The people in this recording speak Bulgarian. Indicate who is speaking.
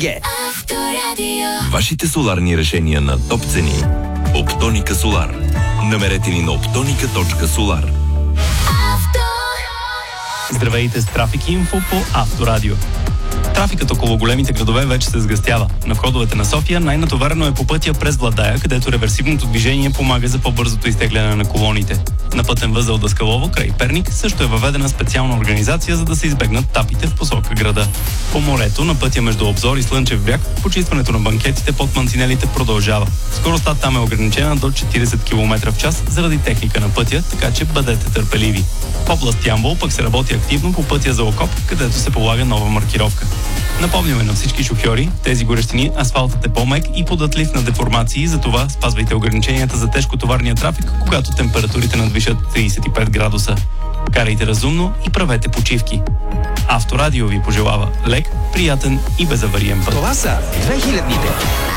Speaker 1: Вашите соларни решения на топ цени. Оптоника Солар. Намерете ни на optonica.solar.
Speaker 2: Здравейте с Трафик Инфо по Авторадио. Трафикът около големите градове вече се сгъстява. На входовете на София най-натоварено е по пътя през Владая, където реверсивното движение помага за по-бързото изтегляне на колоните. На пътен възел Даскалово, край Перник, също е въведена специална организация, за да се избегнат тапите в посока града. По морето, на пътя между Обзор и Слънчев бряг, почистването на банкетите под мантинелите продължава. Скоростта там е ограничена до 40 км в час заради техника на пътя, така че бъдете търпеливи. В област Ямбол пък се работи активно по пътя за Окоп, където се полага нова маркировка. Напомняме на всички шофьори, тези горещини асфалтът е по-мек и податлив на деформации, затова спазвайте ограниченията за тежкотоварния трафик, когато температурите надвишат 35 градуса. Карайте разумно и правете почивки. Авторадио ви пожелава лек, приятен и безавариен път.
Speaker 3: Това са 2000-ните.